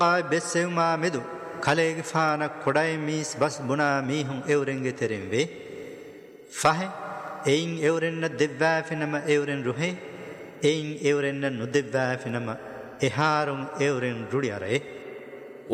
ආයි බෙස්සෙව්මා මෙදු කලේගේ ෆාන කොඩයි මීස් බස් බුනා මීහුන් එවරෙන්ගේ තෙරෙන් වේ ෆහේ එයින් එවරෙන්න දෙව්වාෆිනම එවරෙන් රුහේ එයින් එවරෙන්න නොදෙව්වාෆිනම එහාරුන් එවරෙන් රුඩි අරේ